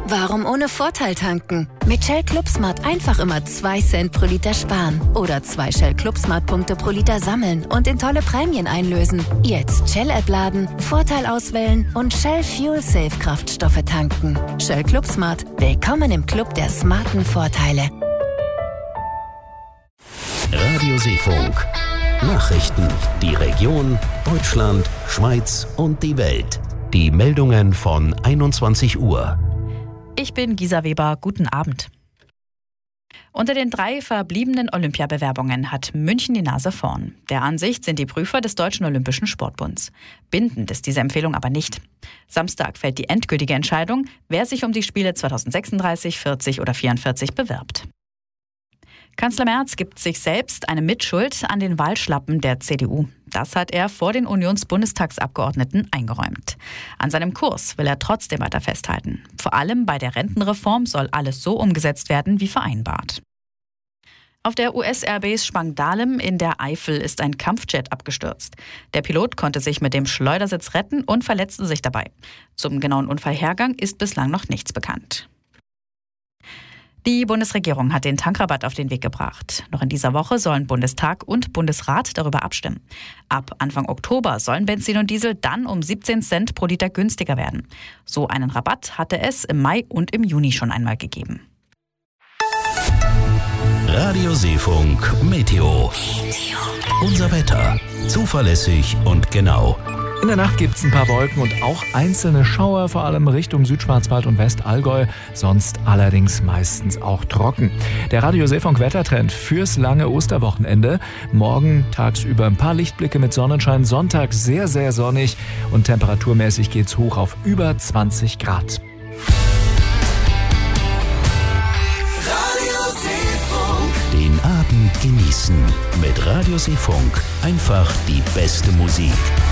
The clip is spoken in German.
Warum ohne Vorteil tanken? Mit Shell Club Smart einfach immer 2 Cent pro Liter sparen. Oder 2 Shell Club Smart Punkte pro Liter sammeln und in tolle Prämien einlösen. Jetzt Shell-App laden, Vorteil auswählen und Shell Fuel Safe Kraftstoffe tanken. Shell Club Smart. Willkommen im Club der smarten Vorteile. Radio Seefunk. Nachrichten. Die Region, Deutschland, Schweiz und die Welt. Die Meldungen von 21 Uhr. Ich bin Gisa Weber, guten Abend. Unter den 3 verbliebenen Olympiabewerbungen hat München die Nase vorn. Der Ansicht sind die Prüfer des Deutschen Olympischen Sportbunds. Bindend ist diese Empfehlung aber nicht. Samstag fällt die endgültige Entscheidung, wer sich um die Spiele 2036, 40 oder 44 bewirbt. Kanzler Merz gibt sich selbst eine Mitschuld an den Wahlschlappen der CDU. Das hat er vor den Unionsbundestagsabgeordneten eingeräumt. An seinem Kurs will er trotzdem weiter festhalten. Vor allem bei der Rentenreform soll alles so umgesetzt werden wie vereinbart. Auf der US-Airbase Spangdahlem in der Eifel ist ein Kampfjet abgestürzt. Der Pilot konnte sich mit dem Schleudersitz retten und verletzte sich dabei. Zum genauen Unfallhergang ist bislang noch nichts bekannt. Die Bundesregierung hat den Tankrabatt auf den Weg gebracht. Noch in dieser Woche sollen Bundestag und Bundesrat darüber abstimmen. Ab Anfang Oktober sollen Benzin und Diesel dann um 17 Cent pro Liter günstiger werden. So einen Rabatt hatte es im Mai und im Juni schon einmal gegeben. Radio Seefunk Meteo. Unser Wetter. Zuverlässig und genau. In der Nacht gibt es ein paar Wolken und auch einzelne Schauer, vor allem Richtung Südschwarzwald und Westallgäu, sonst allerdings meistens auch trocken. Der Radio Seefunk Wettertrend fürs lange Osterwochenende. Morgen tagsüber ein paar Lichtblicke mit Sonnenschein, Sonntag sehr, sehr sonnig und temperaturmäßig geht's hoch auf über 20 Grad. Radio Seefunk. Den Abend genießen mit Radio Seefunk. Einfach die beste Musik.